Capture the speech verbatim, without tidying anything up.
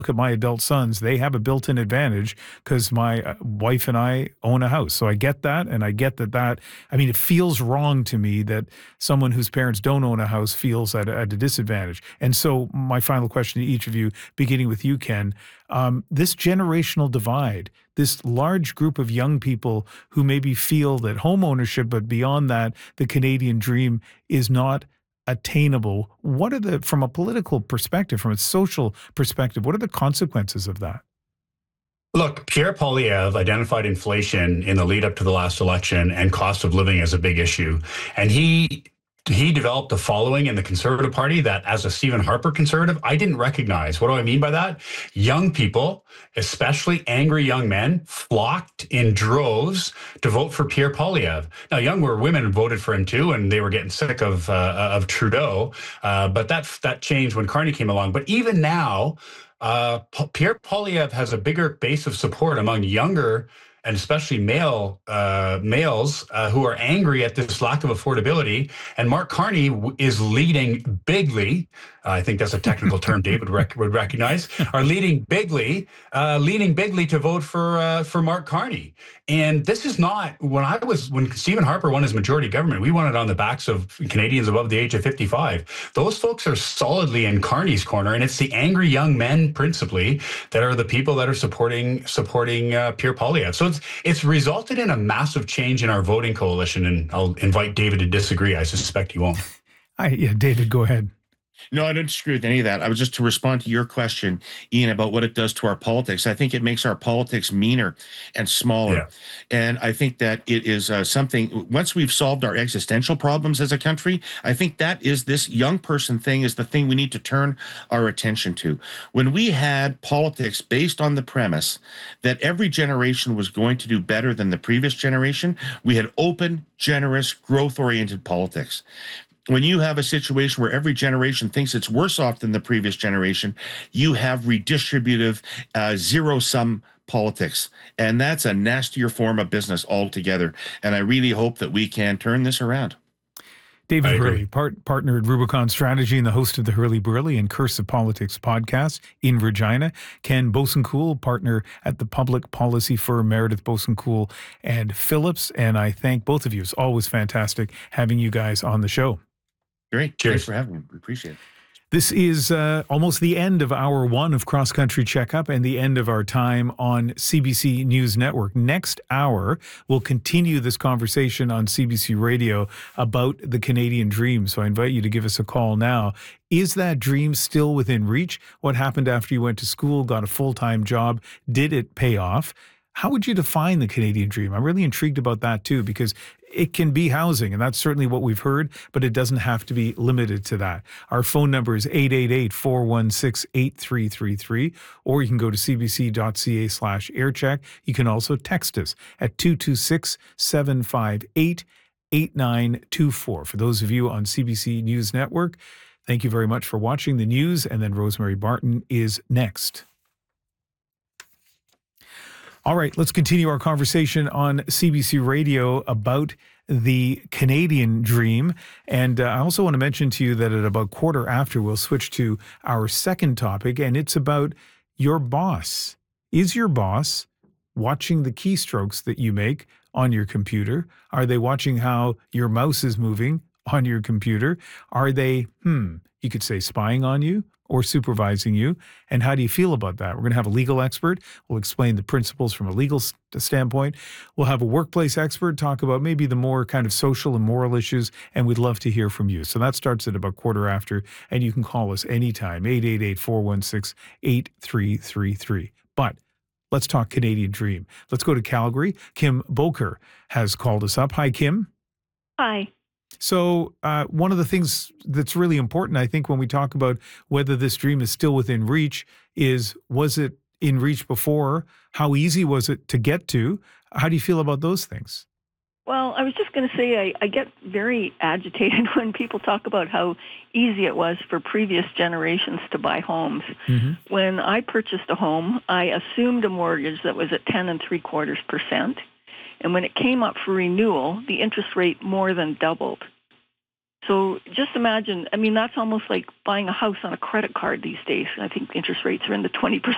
look at my adult sons, they have a built-in advantage because my uh, wife and I own a house. So I get that, and I get that that, I mean, it feels wrong to me that someone whose parents don't own a house feels at, a- at a disadvantage. And so my final question to each of you, beginning with you, Ken, um, this generational divide, this large group of young people who maybe feel that home ownership, but beyond that, the Canadian dream is not attainable. What are the, from a political perspective, from a social perspective, what are the consequences of that? Look, Pierre Poilievre identified inflation in the lead up to the last election and cost of living as a big issue. And he he developed a following in the Conservative Party that, as a Stephen Harper conservative, I didn't recognize. What do I mean by that? Young people, especially angry young men, flocked in droves to vote for Pierre Poilievre. Now, younger women voted for him too, and they were getting sick of uh, of Trudeau. Uh, but that that changed when Carney came along. But even now, uh, Pierre Poilievre has a bigger base of support among younger and especially male uh, males uh, who are angry at this lack of affordability. And Mark Carney w- is leading bigly. Uh, I think that's a technical term David rec- would recognize. Are leading bigly, uh, leading bigly to vote for uh, for Mark Carney. And this is not when I was when Stephen Harper won his majority government. We won it on the backs of Canadians above the age of fifty-five. Those folks are solidly in Carney's corner, and it's the angry young men principally that are the people that are supporting supporting uh, Pierre Poilievre. So it's it's resulted in a massive change in our voting coalition, and I'll invite David to disagree. I suspect he won't. I, yeah, David, go ahead. No, I don't disagree with any of that. I was just to respond to your question, Ian, about what it does to our politics. I think it makes our politics meaner and smaller. Yeah. And I think that it is uh, something, once we've solved our existential problems as a country, I think that is this young person thing is the thing we need to turn our attention to. When we had politics based on the premise that every generation was going to do better than the previous generation, we had open, generous, growth-oriented politics. When you have a situation where every generation thinks it's worse off than the previous generation, you have redistributive, uh, zero-sum politics. And that's a nastier form of business altogether. And I really hope that we can turn this around. David Hurley, part, partner at Rubicon Strategy and the host of the Hurley Burley and Curse of Politics podcast in Regina. Ken Bosanquet, partner at the public policy firm Meredith Bosanquet and Phillips. And I thank both of you. It's always fantastic having you guys on the show. Great. Cheers. Thanks for having me. We appreciate it. This is uh, almost the end of hour one of Cross Country Checkup and the end of our time on C B C News Network. Next hour, we'll continue this conversation on C B C Radio about the Canadian dream. So I invite you to give us a call now. Is that dream still within reach? What happened after you went to school, got a full-time job? Did it pay off? How would you define the Canadian dream? I'm really intrigued about that too, because it can be housing, and that's certainly what we've heard, but it doesn't have to be limited to that. Our phone number is eight eight eight, four one six, eight three three three, or you can go to cbc.ca slash aircheck. You can also text us at two two six, seven five eight, eight nine two four. For those of you on C B C News Network, thank you very much for watching the news, and then Rosemary Barton is next. All right, let's continue our conversation on C B C Radio about the Canadian dream. And uh, I also want to mention to you that at about quarter after, we'll switch to our second topic, and it's about your boss. Is your boss watching the keystrokes that you make on your computer? Are they watching how your mouse is moving on your computer? Are they, hmm, you could say spying on you or supervising you? And how do you feel about that? We're going to have a legal expert. We'll explain the principles from a legal st- standpoint. We'll have a workplace expert talk about maybe the more kind of social and moral issues, and we'd love to hear from you. So that starts at about quarter after, and you can call us anytime, eight eight eight, four one six, eight three three three. But let's talk Canadian dream. Let's go to Calgary. Kim Boker has called us up. Hi, Kim. Hi. So uh, one of the things that's really important, I think, when we talk about whether this dream is still within reach is, was it in reach before? How easy was it to get to? How do you feel about those things? Well, I was just going to say I, I get very agitated when people talk about how easy it was for previous generations to buy homes. Mm-hmm. When I purchased a home, I assumed a mortgage that was at ten and three quarters percent. And when it came up for renewal, the interest rate more than doubled. So just imagine, I mean, that's almost like buying a house on a credit card these days. I think interest rates are in the twenty percent